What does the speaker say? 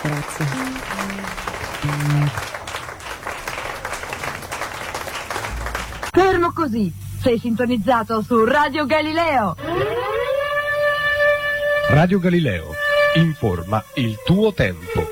Grazie. Fermo così, sei sintonizzato su Radio Galileo. Radio Galileo, informa il tuo tempo.